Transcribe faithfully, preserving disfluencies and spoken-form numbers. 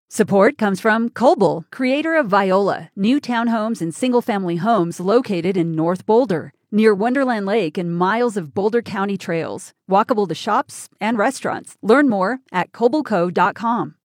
Support comes from Coble, creator of Viola, new townhomes and single-family homes located in North Boulder, near Wonderland Lake and miles of Boulder County trails, walkable to shops and restaurants. Learn more at coble co dot com.